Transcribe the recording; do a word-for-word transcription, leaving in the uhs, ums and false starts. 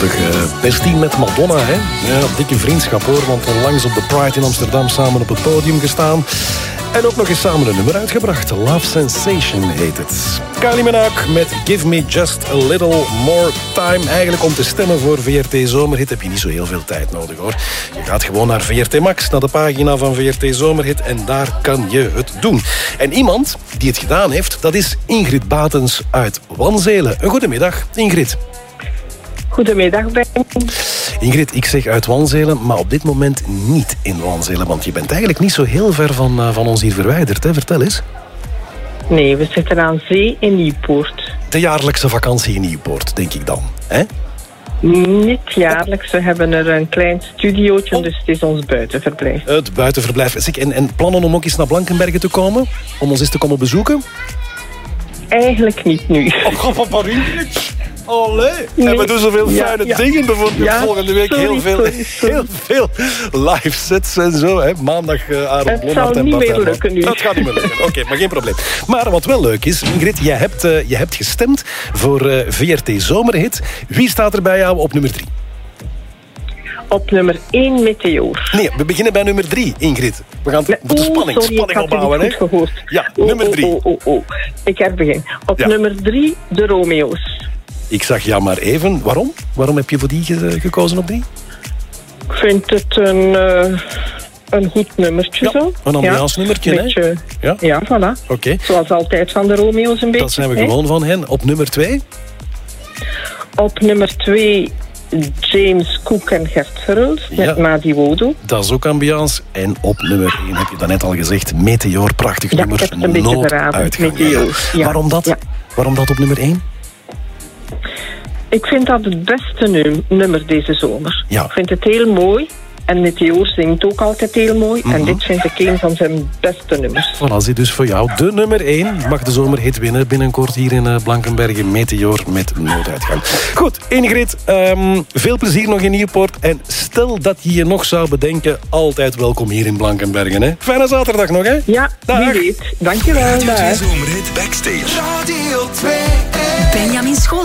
tegenwoordig. Uh, Bertien met Madonna, hè? Ja, dikke vriendschap hoor, want onlangs op de Pride in Amsterdam samen op het podium gestaan. En ook nog eens samen een nummer uitgebracht. Love Sensation heet het. Kylie Minogue met Give Me Just a Little More Time. Eigenlijk om te stemmen voor V R T Zomerhit heb je niet zo heel veel tijd nodig hoor. Je gaat gewoon naar V R T Max, naar de pagina van V R T Zomerhit en daar kan je het doen. En iemand die het gedaan heeft, dat is Ingrid Batens uit Wanzelen. Een goedemiddag, Ingrid. Goedemiddag, Ben. Ingrid, ik zeg uit Wanzelen, maar op dit moment niet in Wanzelen. Want je bent eigenlijk niet zo heel ver van, uh, van ons hier verwijderd, hè? Vertel eens. Nee, we zitten aan zee in Nieuwpoort. De jaarlijkse vakantie in Nieuwpoort, denk ik dan, hè? Niet jaarlijks, we hebben er een klein studiootje, oh. Dus het is ons buitenverblijf. Het buitenverblijf. Zeg, en, en plannen om ook eens naar Blankenberge te komen? Om ons eens te komen bezoeken? Eigenlijk niet nu. Oh, wat maar Ingrid. Allee. Nee. En we doen zoveel fijne ja, ja. dingen. Bijvoorbeeld ja, volgende week sorry, heel, veel, sorry, sorry. heel veel live sets en zo. Hè. Maandag uh, Aaron Blommaert en Bart. Het zal niet meer lukken nu. Dat gaat niet meer lukken. Oké, okay, maar geen probleem. Maar wat wel leuk is, Ingrid, je hebt, uh, je hebt gestemd voor uh, V R T Zomerhit. Wie staat er bij jou op nummer drie? Op nummer één Meteor. Nee, we beginnen bij nummer drie, Ingrid. We gaan de oh, spanning, sorry, spanning opbouwen. Hè? Gehoord. Ja, oh, nummer drie. Oh, oh, oh, oh. Ik heb begin. Op ja. nummer drie, de Romeo's. Ik zag ja maar even. Waarom? Waarom heb je voor die ge- gekozen op die? Ik vind het een, uh, een goed nummertje ja, zo. Een ambiance ja, nummertje, beetje, hè? Ja, ja voilà. Oké. Okay. Zoals altijd van de Romeo's een beetje. Dat zijn we hè? gewoon van hen. Op nummer twee? Op nummer twee... James Cook en Gert Verhulst met ja. Madi Wodo. Dat is ook ambiance. En op nummer één heb je daarnet al gezegd, Meteor, prachtig ja, nummer. Ik heb het een beetje verraden, Meteor. Ja. Waarom dat? Ja. Waarom dat op nummer één? Ik vind dat het beste num- nummer deze zomer. Ja. Ik vind het heel mooi. En Meteor zingt ook altijd heel mooi. Mm-hmm. En dit vind ik een van zijn beste nummers. Voilà, zit dus voor jou de nummer één. Mag de zomerhit winnen binnenkort hier in uh, Blankenberge. Meteor met nooduitgang. Goed, Ingrid, um, veel plezier nog in Nieuwpoort. En stel dat je je nog zou bedenken, altijd welkom hier in Blankenberge. Hè? Fijne zaterdag nog, hè? Ja, dag. Wie weet. Dankjewel. Radio twee Zomerhit Backstage. Radio twee. Benjamin School.